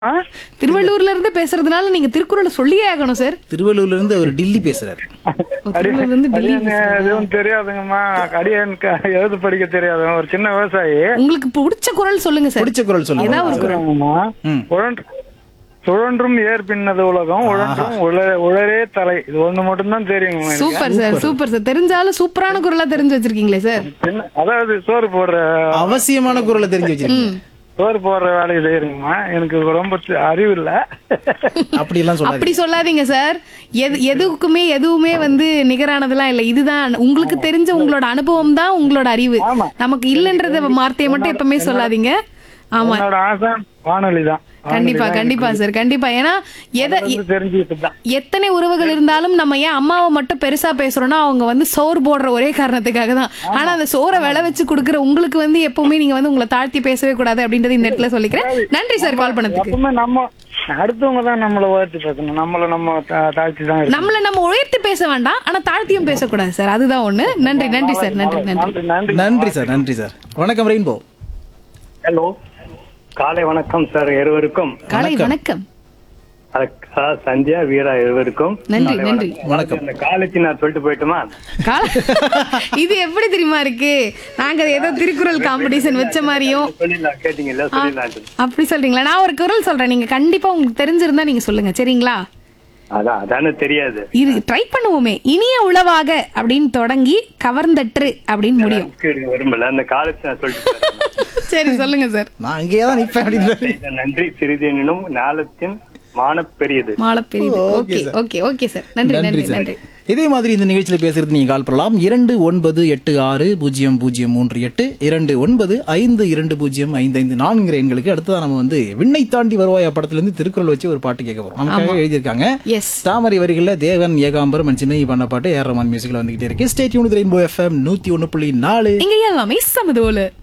ஆ? திருவள்ளூர்ல இருந்து பேசுறதுனால நீங்க திருக்குறளை சொல்லியே ஆகணும் சார். திருவள்ளூர்ல இருந்து அவர் டில்லி பேசுறாரு. திருவள்ளூர்ல இருந்து டெல்லி அடியேன்னு எதுவும் தெரியாதுங்கம்மா. அடியனுக்கு எழுத படிக்க தெரியாது. ஒரு சின்ன விவசாயி. உங்களுக்கு பிடிச்ச குறள் சொல்லுங்க சார். பிடிச்ச குரல் சொல்லுங்க. ஏதாவது ஒரு குறள். சொல்லுங்கம்மா. ம். சுழன்றும் ஏர் பின்னது உலகம் உழன்றும் உழரே தலை. இது ஒண்ணு மட்டும்தான் தெரியுங்க எனக்கு. Super sir, super sir. தெரிஞ்சாலும் சூப்பரான குறளா தெரிஞ்சு வச்சிருக்கீங்களே சார். அதாவது சோறு போடுற அவசியமான குரலை தெரிஞ்சு வச்சிருக்கீங்க. சோறு போடுற வேலையை செய்யறீங்கம்மா. எனக்கு ரொம்ப அறிவு இல்ல. அப்படி எல்லாம் சொல்லாதீங்க. அப்படி சொல்லாதீங்க சார். எதுவுமே வந்து நிகரானதெல்லாம் இல்ல. இதுதான் உங்களுக்கு தெரிஞ்ச உங்களோட அனுபவம் தான் உங்களோட அறிவு. ஆமா. நமக்கு இல்லன்றத வார்த்தையை மட்டும் எப்பவுமே சொல்லாதீங்க. ஆமா, என்னோட ஆசை வானொலி தான். கண்டிப்பா கண்டிப்பா சார், கண்டிப்பா. ஏன்னா தெரிஞ்சுக்கிட்டு தான். எத்தனை உறவுகள் இருந்தாலும் நம்ம ஏன் அம்மாவை மட்டும் பெருசா பேசுறோம்னா அவங்க வந்து சோறு போடுற ஒரே காரணத்துக்காக தான். ஆனா அந்த சோறை விளை வச்சு கொடுக்குற உங்களுக்கு வந்து எப்பவுமே நீங்க வந்து உங்களை தாழ்த்தி பேசவே கூடாது அப்படின்றது இந்த இடத்துல சொல்லிக்கிறேன். நன்றி சார் கால் பண்ணதுக்கு. எப்பவுமே நம்ம அடுத்தவங்க தான் நம்மள உயர்த்தி பேசணும். நம்ம தாழ்த்தி தான் இருக்கணும். நம்மள நம்ம உயர்த்தி பேச வேண்டாம், ஆனா தாழ்த்தியும் பேசக்கூடாது சார். அதுதான் ஒண்ணு. நன்றி நன்றி சார். நன்றி நன்றி நன்றி. நன்றி சார், நன்றி சார். வணக்கம் ரெயின்போ. ஹலோ, காலை வணக்கம் சார் இருவருக்கும். காலை வணக்கம். சந்தியா வீரா இருவருக்கும் நன்றி நன்றி. வணக்கம். இந்த காலேஜ் நான் சொல்லிட்டு போயிட்டுமா? இது எப்படி தெரியுமா இருக்கு? நாங்க ஏதோ திருக்குறள் காம்படிஷன் வச்ச மாதிரியும் சொல்லிடலாம், கேட்டீங்கல்ல, சொல்லிடலாம். அப்படி சொல்றீங்களா? நான் ஒரு குறள் சொல்றேன், நீங்க கண்டிப்பா உங்களுக்கு தெரிஞ்சிருந்தா நீங்க சொல்லுங்க, சரிங்களா? அதானே தெரியாது. இது ட்ரை பண்ணுவோமே. இனிய உளவாக அப்படின்னு தொடங்கி கவர்ந்தற்று அப்படின்னு முடியும். விரும்பல அந்த காலேஜ் நான் சொல்லிட்டு சரி சொல்லுங்க சார். நான் அங்கேயே நிற்பேன் அப்படின்னு. போயிட்டேன். நன்றி. சிறிதெனினும் ஞாலத்தின் மானப் பெரியது. மாலை பெரியது. Okay okay okay sir. நன்றி நன்றி சார். நன்றி. இதே மாதிரி இந்த நிகழ்ச்சியில பேசுறது நீங்க கால் பண்ணலாம். 29860038 29520555 எண்களுக்கு. அடுத்ததான் நம்ம வந்து விண்ணை தாண்டி வருவாயா படத்துல இருந்து திருக்குறள் வச்சு ஒரு பாட்டு கேட்க போறோம். நமக்காக எழுதியிருக்காங்க. எஸ். தாமரை வரிகள்ல தேவன் ஏகாம்பரம் சின்ன பண்ண பாட்டு ஏஆர் ரஹ்மான் மியூசிக்ல வந்துகிட்டே இருக்கு. Stay tune with rainbow FM 101.4. இங்க எல்லாமே சமதோல.